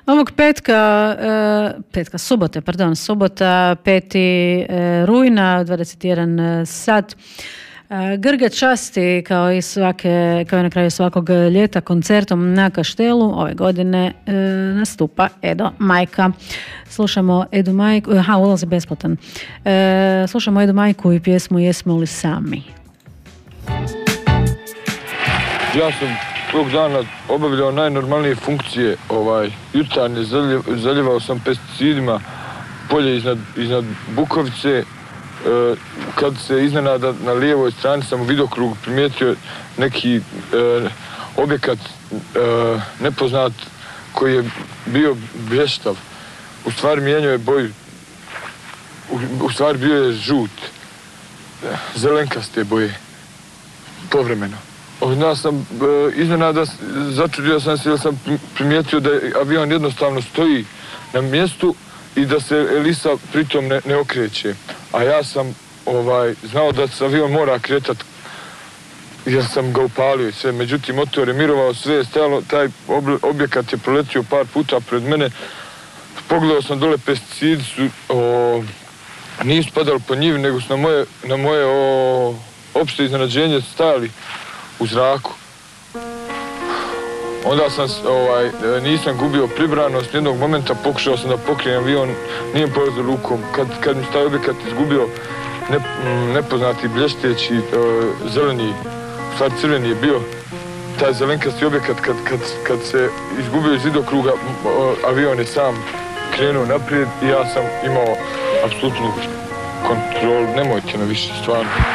Ovog subota 5. rujna, 21 sat. Grge časti kao i na kraju svakog ljeta koncertom na Kaštelu ove godine nastupa Edo Majka. Slušamo Edu Majku, ulaz je besplatan. Slušamo Edu Majku i pjesmu Jesmo li sami. Ja sam tog dana obavljao najnormalnije funkcije, jutarnje zaljevao sam pesticidima polje iznad Bukovice. Kad se iznenada na lijevoj strani sam u vidokrugu primijetio neki objekat nepoznat koji je bio blještav. U stvari mijenjao je boju, u stvari bio je žut, zelenkaste boje, povremeno. Onda sam iznenada začudio sam se jer sam primijetio da avion jednostavno stoji na mjestu i da se elisa pritom ne okreće. A ja sam znao da se avion mora kretati jer sam ga upalio i sve. Međutim, motor je mirovao, sve je stajalo, taj objekat je proletio par puta pred mene. Pogledao sam dole, pesticidi su nisu padali po njivi, nego su na moje opšte iznenađenje stajali u zraku. Onda sam, nisam gubio pribranost, jednog momenta pokušao sam da pokrijem avion, nije polazio rukom. Kad mi taj objekat izgubio, nepoznati blješteć zeleni, u stvari crveni je bio, taj zelenkasti objekat, kad se izgubio iz vidokruga, avion je sam krenuo naprijed i ja sam imao apsolutnu kontrolu, nemojte na više stvarno.